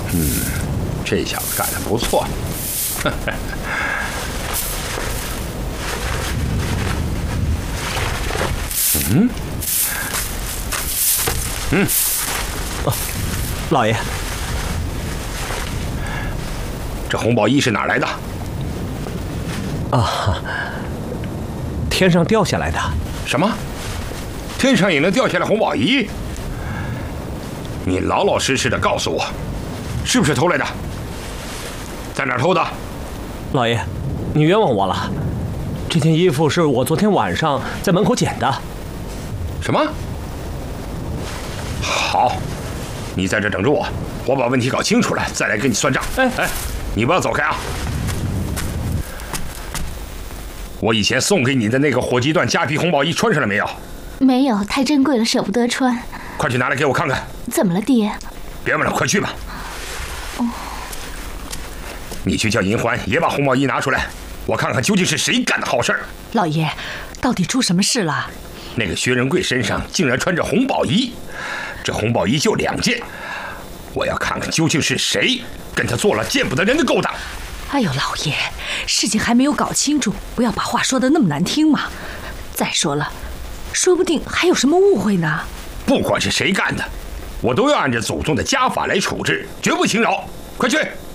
这小子干得不错。 老爷， 这红宝衣是哪来的？ 啊，天上掉下来的。 什么？天上也能掉下来红宝衣？你老老实实的告诉我，是不是偷来的？在哪儿偷的？ 老爷，你冤枉我了。这件衣服是我昨天晚上在门口捡的。 什么？好，你在这等着我，我把问题搞清楚了，再来跟你算账。哎，你不要走开啊！我以前送给你的那个火鸡缎夹皮红宝衣穿上了没有？ 没有，太珍贵了，舍不得穿。 快去拿来给我看看。 怎么了，爹？ 别问了，快去吧。你去叫银环也把红宝衣拿出来，我看看究竟是谁干的好事儿。 老爷，到底出什么事了？ 那个薛仁贵身上竟然穿着红宝衣，这红宝衣就2件，我要看看究竟是谁跟他做了见不得人的勾当。 哎呦，老爷，事情还没有搞清楚，不要把话说得那么难听嘛。再说了，说不定还有什么误会呢。 不管是谁干的，我都要按照祖宗的家法来处置，绝不轻饶。快去！